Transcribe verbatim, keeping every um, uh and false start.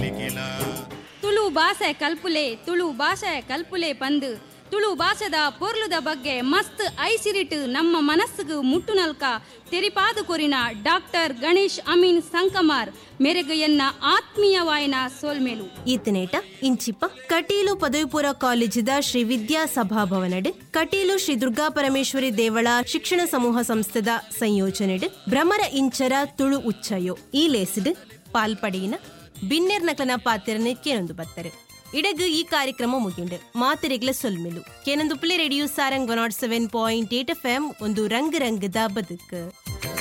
ತುಳು ಭಾಷೆ ಕಲ್ಪುಲೆ ತುಳು ಭಾಷೆ ಕಲ್ಪುಲೆ ಪಂದು ತುಳು ಭಾಷೆದ ಪೊರ್ಲುದ ಬಗ್ಗೆ ಮಸ್ತ್ ಐಸಿರಿಟ್ ನಮ್ಮ ಮನಸ್ಸಿಗೆ ಮುಟ್ಟುನಲ್ಕ ತೆರಿಪಾದು ಕೊರಿನ ಡಾಕ್ಟರ್ ಗಣೇಶ್ ಅಮೀನ್ ಸಂಕಮಾರ್ ಮೆರೆಗಯನ್ನ ಆತ್ಮೀಯ ವಾಯನ ಸೋಲ್ಮೇಲು ಈತನೇಟ ಇಂಚಿಪ್ಪ ಕಟೀಲು ಪದವಿ ಪೂರ್ವ ಕಾಲೇಜಿದ ಶ್ರೀ ವಿದ್ಯಾ ಸಭಾಭವನಡ್ ಕಟೀಲು ಶ್ರೀ ದುರ್ಗಾ ಪರಮೇಶ್ವರಿ ದೇವಳ ಶಿಕ್ಷಣ ಸಮೂಹ ಸಂಸ್ಥೆದ ಸಂಯೋಜನೆಡ್ ಭ್ರಮರ ಇಂಚರ ತುಳು ಉಚ್ಚಯೋ ಈ ಲೇಸಿಡ್ ಪಾಲ್ಪಡೆಯಿನ ಬಿನ್ನೆರ್ ನಕಲನ ಪಾತ್ರನ ಕೇನೊಂದು ಬತ್ತರು ಇಡಗು ಈ ಕಾರ್ಯಕ್ರಮ ಮುಗಿಂಡು ಮಾತಿರೆಗ್ಲ ಸೊಲ್ಮೆಲು ಕೇನೊಂದು play radio Sarang one not seven point eight F M ಒಂದು ರಂಗ್ ರಂಗದ ಬದುಕು.